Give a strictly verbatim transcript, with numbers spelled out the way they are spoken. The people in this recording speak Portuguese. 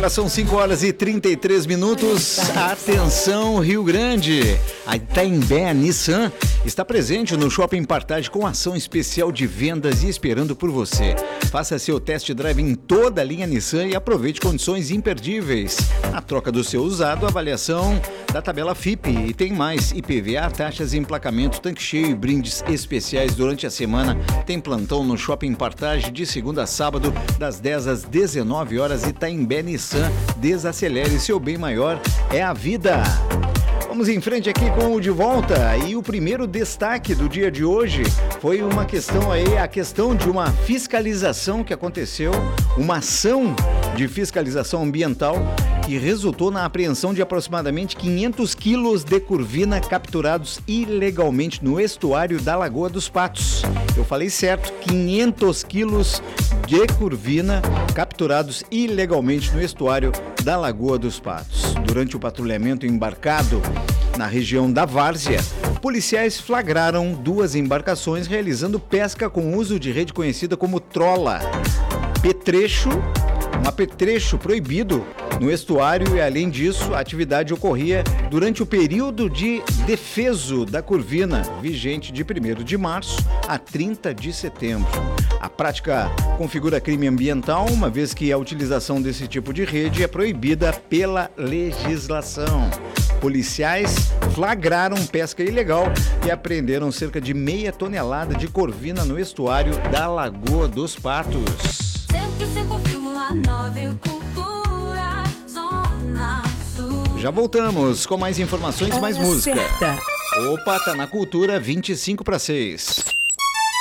Agora são cinco horas e trinta e três minutos. Atenção, Rio Grande! A Itaimbé Nissan está presente no Shopping Partage com ação especial de vendas e esperando por você. Faça seu test drive em toda a linha Nissan e aproveite condições imperdíveis. A troca do seu usado, avaliação da tabela F I P e tem mais. I P V A, taxas e emplacamento, tanque cheio e brindes especiais durante a semana. Tem plantão no Shopping Partage de segunda a sábado, das dez às dezenove horas. Itaimbé Nissan, desacelere, seu bem maior é a vida. Vamos em frente aqui com o De Volta, e o primeiro destaque do dia de hoje foi uma questão aí, a questão de uma fiscalização que aconteceu, uma ação de fiscalização ambiental que resultou na apreensão de aproximadamente quinhentos quilos de curvina capturados ilegalmente no estuário da Lagoa dos Patos. Eu falei certo, quinhentos quilos de curvina capturados ilegalmente no estuário da Lagoa dos Patos. Durante o patrulhamento embarcado na região da Várzea, policiais flagraram duas embarcações realizando pesca com uso de rede conhecida como trola. Petrecho, um apetrecho proibido no estuário, e além disso, a atividade ocorria durante o período de defeso da curvina, vigente de primeiro de março a trinta de setembro. A prática configura crime ambiental, uma vez que a utilização desse tipo de rede é proibida pela legislação. Policiais flagraram pesca ilegal e apreenderam cerca de meia tonelada de corvina no estuário da Lagoa dos Patos. Já voltamos com mais informações, mais música. Opa, tá na Cultura, vinte e cinco para seis.